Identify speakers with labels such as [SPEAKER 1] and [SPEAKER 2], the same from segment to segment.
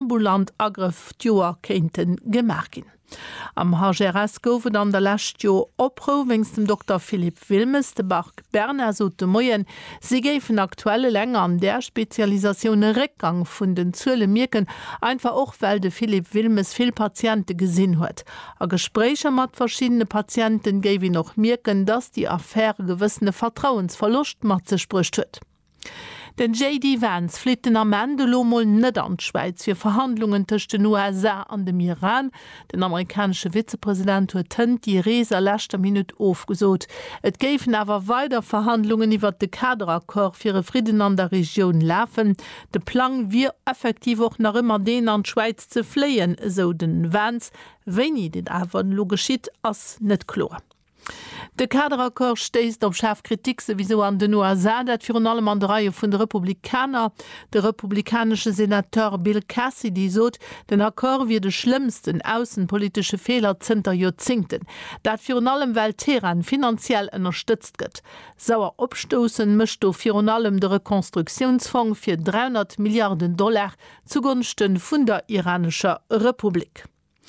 [SPEAKER 1] ambulant Agrifftuer kenten gemerkin. Am HGRS goufen an der lächt Jo opro wings dem Dr. Philipp Wilmes de Bach Berner so de Moien, sie géfen aktuelle Länge an der Spezialisation Rückgang vun den Zule Mirken, einfach auch weil de Philipp Wilmes viel Patienten gesinn huet. A Gespräche mat verschiedene Patienten géi noch mirken, dass die Affäre gewissene Vertrauensverlust mat ze sprücht huet. Den J.D. Vance flitten am Ende lomol net an die Schweiz für Verhandlungen zwischen den USA an dem Iran. Den amerikanische Vizepräsident huet die Reise letzter Minute aufgesot. Et géfen aber weiter Verhandlungen über den Kaderakkord für den Frieden an der Region laufen. Der Plan wir effektiv auch noch immer den an die Schweiz zu fliehen, so den Vance. Wenn i den aber lo geschieht, as net klar. De Kaderakkord steist op Schafkritik sowieso an den USA, dat für allem an der Reihe vun de Republikaner. Der republikanische Senator Bill Cassidy sot, den Akkord wie de schlimmsten außenpolitische Fehler zenter Jahrzehnten. Dat für allem weil Teheran finanziell unterstützt gëtt. Sauer opstoßen mischt für allem de Rekonstruktionsfonds für $300 Milliarden zugunsten vun der iranischer Republik.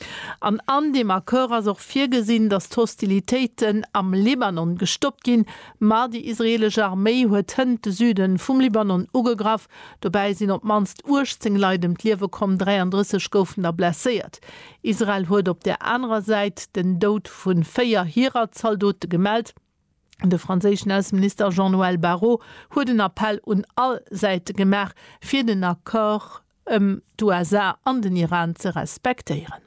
[SPEAKER 1] An dem Akkord as auch vier gesinn, dass Hostilitäten am Libanon gestoppt gin, ma die israelische Armee huet de Süden vum Libanon ugegraf, dabei sind op manst Urzingleidem Liewe kom 33 goufen der blessiert. Israel huet op der anderen Seite den Tod vun 4 Hieratzaldote gemeldet. De franzésischen Außenminister Jean-Noël Barrot huet den Appell un all Seite gemacht, fir den Akkord d'USA an den Iran zu respektieren.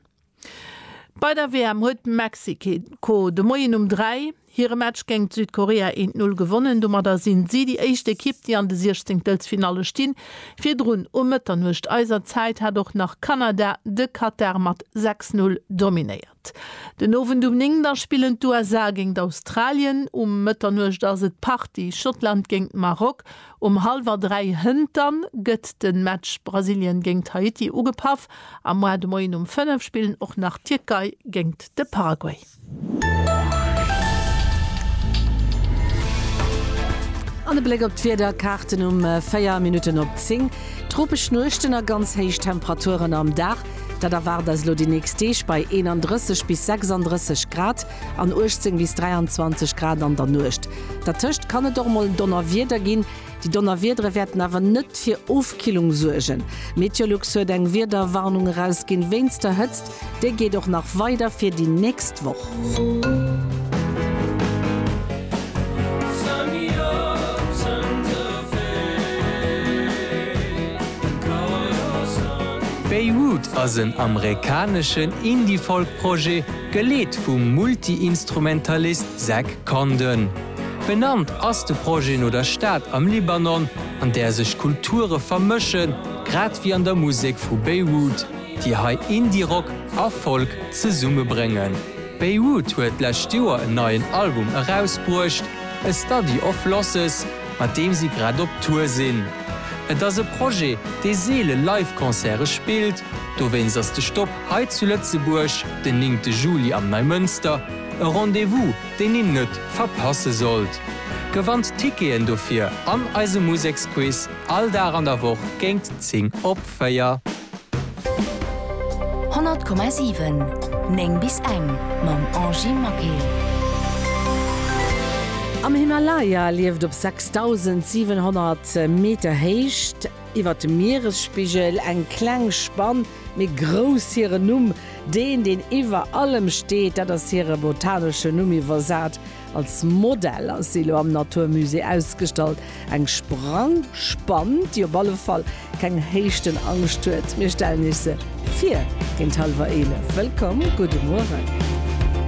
[SPEAKER 1] Bei der WM huet Mexiko de Moien 3 Hire Match gegen Südkorea 1-0 gewonnen, da sind sie die erste Equipe, die an der 16. Finale stehen. Für drun Mitternacht eiser Zeit hat auch nach Kanada de Katar mat 6-0 dominiert. Den Ofen da spielen die USA gegen Australien, Mitternacht da sind Party Schottland gegen Marok, 2:30 hintern gëtt den Match Brasilien gegen Haiti ugepaff, am Morgen 5 spielen auch nach Türkei gegen de Paraguay.
[SPEAKER 2] An den Blick op d'Wetterkarten 4 Minuten op 10. Tropisch Nuchten a ganz heich Temperaturen am Dach. Da war das lo die nächste bei 31 bis 36 Grad, an 18 bis 23 Grad an der Nucht. Der Tischcht kann doch mal Donnerwieder gehen. Die Donnerwiedre werden aber nicht für Aufkühlung sorgen. Meteorolux hört eng Wetterwarnung rausgehen, wenn's da hützt, der geht doch noch weiter für die nächste Woche.
[SPEAKER 3] Beirut as een amerikanischen Indie-Folk-Projekt geleet vum Multi-Instrumentalist Zach Condon. Benannt as de Projekt no der Stadt am Libanon, an der sech Kulture vermëschen, grad wie an der Musik vu Beirut, die hai Indie-Rock a Folk ze Summe bringen. Beirut huet lächt Joer en neuen Album herausbrucht, A Study of Losses, mat dem sie grad op Tour sinn. Et ass e Projekt, de Seele Live-Konzere spielt, do wenns ass de Stopp heit zu Lützeburg, den 9. Juli am Neumünster, e Rendezvous, den in net verpasse sollt. Gewandt Tikeen dofir an eise Musiksquiz, all dar an der Woch gengt 10 op Feier.
[SPEAKER 4] 100,7 9 bis 1 mam Angie Makel.
[SPEAKER 2] Am Himalaya lieft op 6700 Meter heicht, iwwer dem Meeresspiegel eng Klangspann mit grossiere Numm, den iwwer allem steht, dat das ihre botanische Nummi versat als Modell aus Silo am Naturmusee ausgestellt. Eng Sprang spannend, die op alle Fall kein hechten Angst huet. Mir stellen se 4 gen halber 11. Willkommen, guten Morgen.